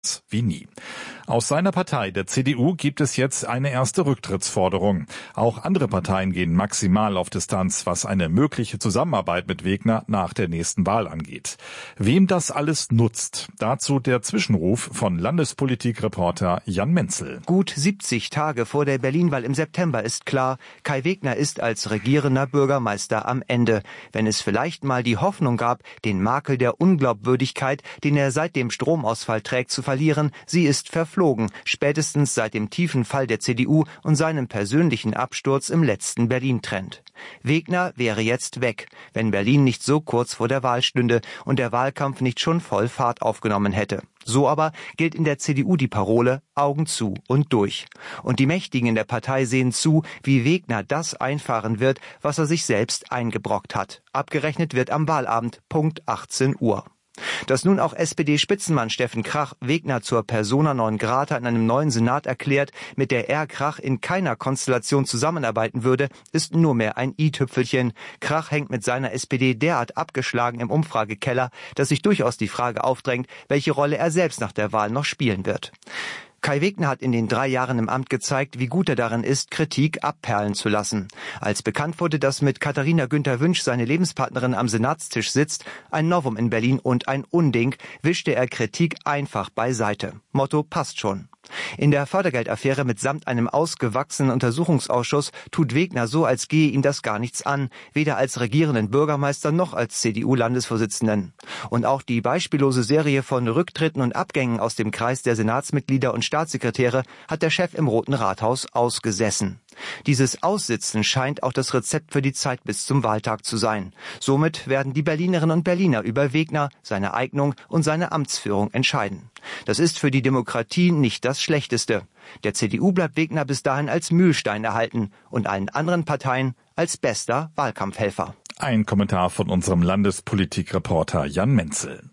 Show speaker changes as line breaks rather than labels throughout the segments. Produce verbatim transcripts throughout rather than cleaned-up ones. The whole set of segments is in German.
wie nie. Aus seiner Partei, der C D U, gibt es jetzt eine erste Rücktrittsforderung. Auch andere Parteien gehen maximal auf Distanz, was eine mögliche Zusammenarbeit mit Wegner nach der nächsten Wahl angeht. Wem das alles nutzt, dazu der Zwischenruf von Landespolitikreporter Jan Menzel.
Gut siebzig Tage vor der Berlin-Wahl im September ist klar, Kai Wegner ist als regierender Bürgermeister am Ende. Wenn es vielleicht mal die Hoffnung gab, den Makel der Unglaubwürdigkeit, den er seit dem Stromausfall trägt, zu verlieren, sie ist verflogen, spätestens seit dem tiefen Fall der C D U und seinem persönlichen Absturz im letzten Berlin-Trend. Wegner wäre jetzt weg, wenn Berlin nicht so kurz vor der Wahl stünde und der Wahlkampf nicht schon voll Fahrt aufgenommen hätte. So aber gilt in der C D U die Parole Augen zu und durch. Und die Mächtigen in der Partei sehen zu, wie Wegner das einfahren wird, was er sich selbst eingebrockt hat. Abgerechnet wird am Wahlabend, Punkt achtzehn Uhr. Dass nun auch S P D-Spitzenmann Steffen Krach Wegner zur Persona non grata in einem neuen Senat erklärt, mit der er Krach in keiner Konstellation zusammenarbeiten würde, ist nur mehr ein i-Tüpfelchen. Krach hängt mit seiner S P D derart abgeschlagen im Umfragekeller, dass sich durchaus die Frage aufdrängt, welche Rolle er selbst nach der Wahl noch spielen wird. Kai Wegner hat in den drei Jahren im Amt gezeigt, wie gut er darin ist, Kritik abperlen zu lassen. Als bekannt wurde, dass mit Katharina Günther-Wünsch seine Lebenspartnerin am Senatstisch sitzt, ein Novum in Berlin und ein Unding, wischte er Kritik einfach beiseite. Motto passt schon. In der Fördergeldaffäre mitsamt einem ausgewachsenen Untersuchungsausschuss tut Wegner so, als gehe ihm das gar nichts an, weder als regierenden Bürgermeister noch als C D U-Landesvorsitzenden. Und auch die beispiellose Serie von Rücktritten und Abgängen aus dem Kreis der Senatsmitglieder und Staatssekretäre hat der Chef im Roten Rathaus ausgesessen. Dieses Aussitzen scheint auch das Rezept für die Zeit bis zum Wahltag zu sein. Somit werden die Berlinerinnen und Berliner über Wegner, seine Eignung und seine Amtsführung entscheiden. Das ist für die Demokratie nicht das Schlechteste. Der C D U bleibt Wegner bis dahin als Mühlstein erhalten und allen anderen Parteien als bester Wahlkampfhelfer.
Ein Kommentar von unserem Landespolitikreporter Jan Menzel.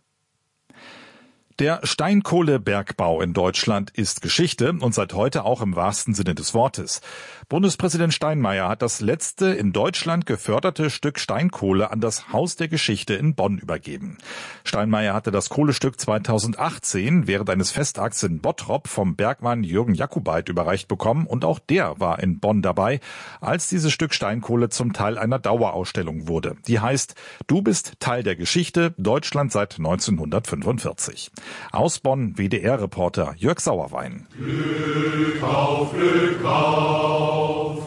Der Steinkohlebergbau in Deutschland ist Geschichte und seit heute auch im wahrsten Sinne des Wortes. Bundespräsident Steinmeier hat das letzte in Deutschland geförderte Stück Steinkohle an das Haus der Geschichte in Bonn übergeben. Steinmeier hatte das Kohlestück zweitausendachtzehn während eines Festakts in Bottrop vom Bergmann Jürgen Jakubait überreicht bekommen und auch der war in Bonn dabei, als dieses Stück Steinkohle zum Teil einer Dauerausstellung wurde. Die heißt "Du bist Teil der Geschichte, Deutschland seit neunzehnhundertfünfundvierzig". Aus Bonn W D R-Reporter Jörg Sauerwein.
Glück auf, Glück auf,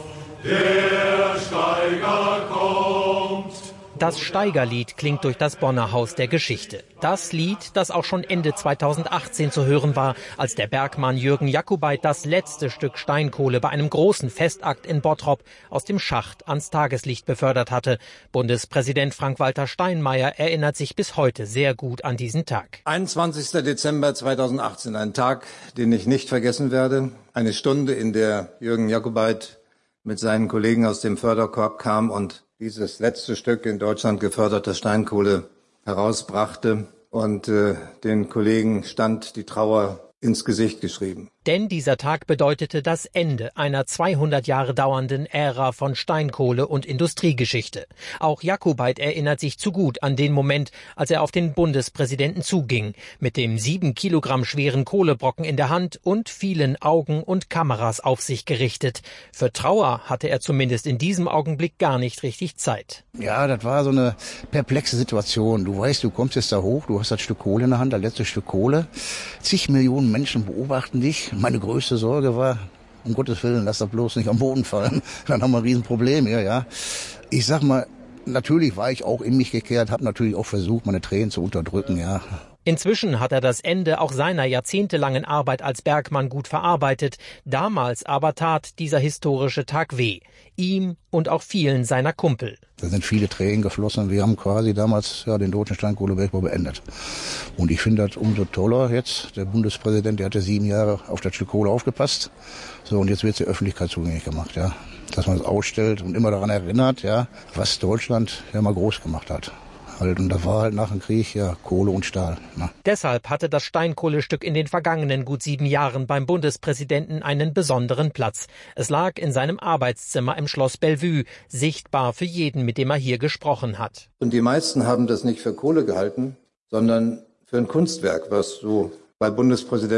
der Steiger kommt.
Das Steigerlied klingt durch das Bonner Haus der Geschichte. Das Lied, das auch schon Ende zweitausendachtzehn zu hören war, als der Bergmann Jürgen Jakubait das letzte Stück Steinkohle bei einem großen Festakt in Bottrop aus dem Schacht ans Tageslicht befördert hatte. Bundespräsident Frank-Walter Steinmeier erinnert sich bis heute sehr gut an diesen Tag.
einundzwanzigster Dezember zweitausendachtzehn, ein Tag, den ich nicht vergessen werde. Eine Stunde, in der Jürgen Jakubait mit seinen Kollegen aus dem Förderkorb kam und dieses letzte Stück in Deutschland geförderter Steinkohle herausbrachte. Und äh, den Kollegen stand die Trauer ins Gesicht geschrieben.
Denn dieser Tag bedeutete das Ende einer zweihundert Jahre dauernden Ära von Steinkohle- und Industriegeschichte. Auch Jakubait erinnert sich zu gut an den Moment, als er auf den Bundespräsidenten zuging, mit dem sieben Kilogramm schweren Kohlebrocken in der Hand und vielen Augen und Kameras auf sich gerichtet. Für Trauer hatte er zumindest in diesem Augenblick gar nicht richtig Zeit.
Ja, das war so eine perplexe Situation. Du weißt, du kommst jetzt da hoch, du hast das Stück Kohle in der Hand, das letzte Stück Kohle. Zig Millionen Menschen beobachten dich. Meine größte Sorge war, um Gottes Willen, lass das bloß nicht am Boden fallen. Dann haben wir ein Riesenproblem hier, ja. Ich sag mal, natürlich war ich auch in mich gekehrt, habe natürlich auch versucht, meine Tränen zu unterdrücken, ja.
Inzwischen hat er das Ende auch seiner jahrzehntelangen Arbeit als Bergmann gut verarbeitet. Damals aber tat dieser historische Tag weh. Ihm und auch vielen seiner Kumpel.
Da sind viele Tränen geflossen. Wir haben quasi damals ja den deutschen Steinkohlebergbau beendet. Und ich finde das umso toller jetzt. Der Bundespräsident, der hatte sieben Jahre auf das Stück Kohle aufgepasst. So, und jetzt wird es der Öffentlichkeit zugänglich gemacht, ja. Dass man es ausstellt und immer daran erinnert, ja, was Deutschland ja mal groß gemacht hat. Und da war halt nach dem Krieg ja Kohle und Stahl. Ne?
Deshalb hatte das Steinkohlestück in den vergangenen gut sieben Jahren beim Bundespräsidenten einen besonderen Platz. Es lag in seinem Arbeitszimmer im Schloss Bellevue, sichtbar für jeden, mit dem er hier gesprochen hat.
Und die meisten haben das nicht für Kohle gehalten, sondern für ein Kunstwerk, was so bei Bundespräsidenten